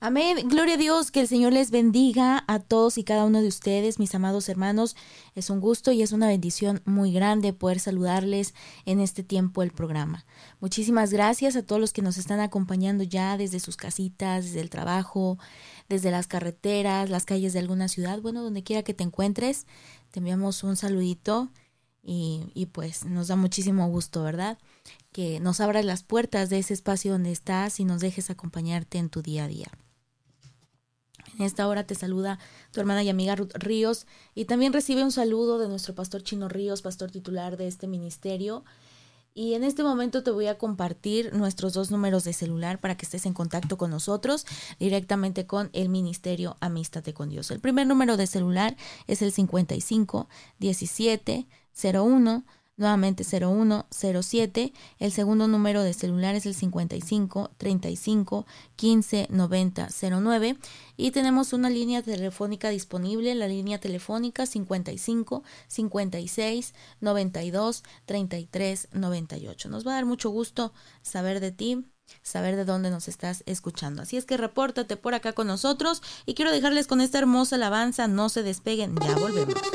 Amén. Gloria a Dios, que el Señor les bendiga a todos y cada uno de ustedes, mis amados hermanos. Es un gusto y es una bendición muy grande poder saludarles en este tiempo del programa. Muchísimas gracias a todos los que nos están acompañando ya desde sus casitas, desde el trabajo, desde las carreteras, las calles de alguna ciudad. Bueno, donde quiera que te encuentres, te enviamos un saludito y pues nos da muchísimo gusto, ¿verdad? Que nos abras las puertas de ese espacio donde estás y nos dejes acompañarte en tu día a día. En esta hora te saluda tu hermana y amiga Ruth Ríos y también recibe un saludo de nuestro pastor Chino Ríos, pastor titular de este ministerio. Y en este momento te voy a compartir nuestros 2 números de celular para que estés en contacto con nosotros directamente con el ministerio Amístate con Dios. El primer número de celular es el 55 17 01 nuevamente 0107. El segundo número de celular es el 55 35 15 90 09 y tenemos una línea telefónica disponible, la línea telefónica 55 56 92 33 98. Nos va a dar mucho gusto saber de ti, saber de dónde nos estás escuchando. Así es que repórtate por acá con nosotros y quiero dejarles con esta hermosa alabanza. No se despeguen, ya volvemos.